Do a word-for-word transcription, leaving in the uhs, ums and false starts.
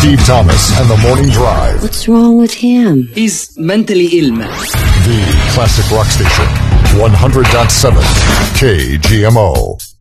Steve Thomas and the Morning Drive. What's wrong with him? He's mentally ill, man. The classic rock station. one hundred point seven K G M O.